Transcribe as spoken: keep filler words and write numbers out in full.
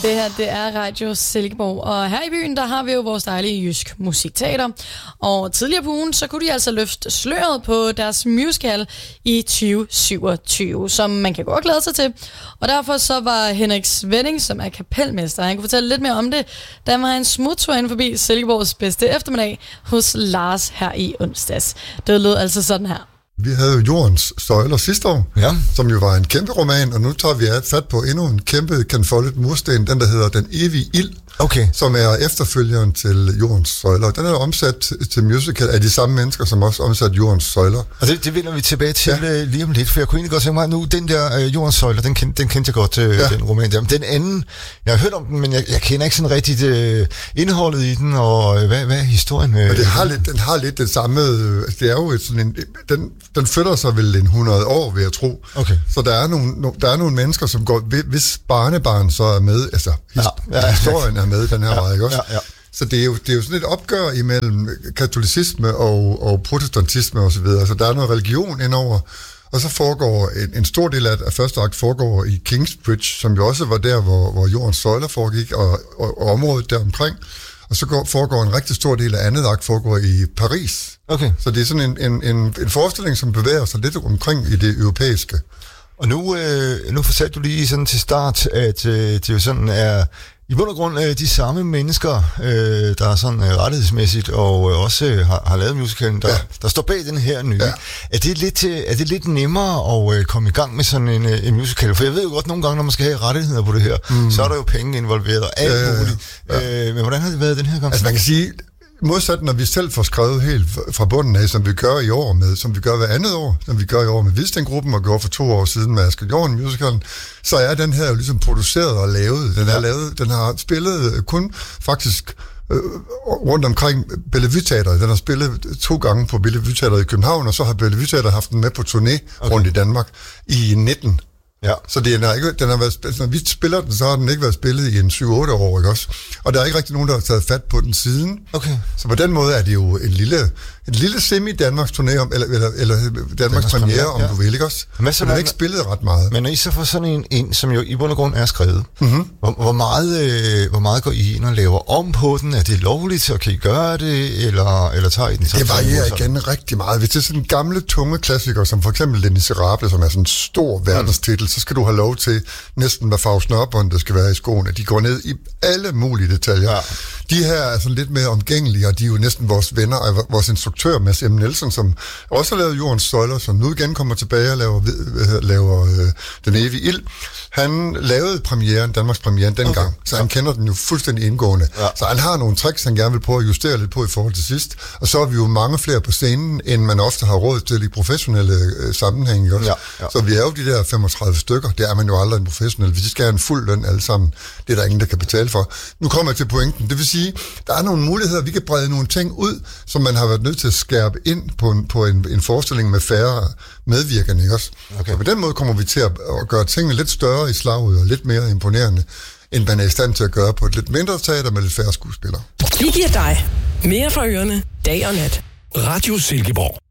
Det her, det er Radio Silkeborg, og her i byen, der har vi jo vores dejlige Jysk Musikteater. Og tidligere på ugen, så kunne de altså løfte sløret på deres musical i tyve syvogtyve, som man kan godt glæde sig til. Og derfor så var Henrik Svenning, som er kapelmester, han kunne fortælle lidt mere om det, da han var en smuttur inden forbi Silkeborgs bedste eftermiddag hos Lars her i onsdags. Det lød altså sådan her. Vi havde jo Jordens Søjler sidste år, ja. Som jo var en kæmpe roman, og nu tager vi fat på endnu en kæmpe kanfoldet mursten, den der hedder Den Evige Ild, okay. Som er efterfølgeren til Jordens Søjler. Den er omsat til musical af de samme mennesker, som også omsat Jordens Søjler. Og det, det vender vi tilbage til ja. lige om lidt, for jeg kunne egentlig godt tænke mig, nu den der uh, Jordens Søjler, den, den kendte jeg godt, uh, ja. den roman der. Men den anden, jeg har hørt om den, men jeg, jeg kender ikke sådan rigtigt uh, indholdet i den, og uh, hvad, hvad er historien? Uh, men det har lidt, den har lidt det samme, uh, det er jo et sådan en, den, den flytter sig vel en hundrede år, vil jeg tro. Okay. Så der er, nogle, der er nogle mennesker, som går, hvis barnebarn så er med, altså ja. Ja. historien er med den her ja. vej, ikke også? Ja. Ja. Så det er, jo, det er jo sådan et opgør imellem katolicisme og, og protestantisme osv. Så videre. Så der er noget religion indover, og så foregår en, en stor del af, af første akt foregår i Kingsbridge, som jo også var der, hvor, hvor Jordens Søjler foregik, og, og, og området deromkring. Og så går, foregår en rigtig stor del af andet akt foregår i Paris. Okay. Så det er sådan en, en, en, en forestilling, som bevæger sig lidt omkring i det europæiske. Og nu, øh, nu fortalte du lige sådan til start, at øh, det jo sådan er i bund og grund øh, de samme mennesker, øh, der er sådan øh, rettighedsmæssigt og øh, også øh, har, har lavet musicalen, der, ja. der står bag den her nye. Ja. Er, det lidt, øh, er det lidt nemmere at øh, komme i gang med sådan en, øh, en musical? For jeg ved jo godt, nogle gange, når man skal have rettigheder på det her, mm. så er der jo penge involveret og alt ja, muligt. Ja. Øh, men hvordan har det været den her gang? Altså man kan sige, modsat når vi selv får skrevet helt fra bunden af, som vi gør i år med, som vi gør hver andet år, som vi gør i år med Hvidsten-gruppen og gjorde for to år siden med Asger Jorn musicalen, så er den her jo ligesom produceret og lavet. Den er lavet, den har spillet kun faktisk øh, rundt omkring Bellevue Teatret. Den har spillet to gange på Bellevue Teatret i København, og så har Bellevue Teatret haft den med på turné okay. rundt i Danmark i nitten. Ja. Så den har ikke, den har været, når vi spiller den, så har den ikke været spillet i en syv otte år, ikke også? Og der er ikke rigtig nogen, der har taget fat på den siden. Okay. Så på den måde er det jo en lille, en lille semi-Danmarks turné, om, eller, eller, eller Danmarks, Danmarks premiere, om ja. du vil, ikke også? Men så den har ikke spillet ret meget. Men når I så får sådan en, en som jo i bund og grund er skrevet, mm-hmm. hvor, hvor, meget, øh, hvor meget går I ind og laver om på den? Er det lovligt, så kan I gøre det, eller, eller tager I den? Det varierer igen rigtig meget. Hvis det er sådan gamle, tunge klassikere, som for eksempel Les Misérables, som er sådan en stor verdenstitel, mm. så skal du have lov til næsten, hvad Faust Nørrebånd, der skal være i skoene. De går ned i alle mulige detaljer. Ja. De her er sådan lidt mere omgængelige, og de er jo næsten vores venner, og vores instruktør, Mads M. Nielsen, som også har lavet Jordens Søjler, som nu igen kommer tilbage og laver, laver øh, Den Evige Ild. Han lavede premieren, Danmarks premieren dengang, okay. så han ja. kender den jo fuldstændig indgående. Ja. Så han har nogle tricks, han gerne vil prøve at justere lidt på i forhold til sidst. Og så er vi jo mange flere på scenen, end man ofte har råd til i professionelle øh, sammenhænge. Også. Ja. Ja. Så vi er jo de der femogtredive stykker. Det er man jo aldrig en professionel. Hvis de skal have en fuld løn alle sammen, det er der ingen, der kan betale for. Nu kommer jeg til pointen. Det vil sige, der er nogle muligheder, vi kan brede nogle ting ud, som man har været nødt til at skærpe ind på en, på en, en forestilling med færre medvirkende, ikke også? Okay. Og på den måde kommer vi til at, at gøre tingene lidt større i slaget og lidt mere imponerende, end man er i stand til at gøre på et lidt mindre teater med lidt færre skuespillere. Vi giver dig mere for ørerne dag og nat. Radio Silkeborg.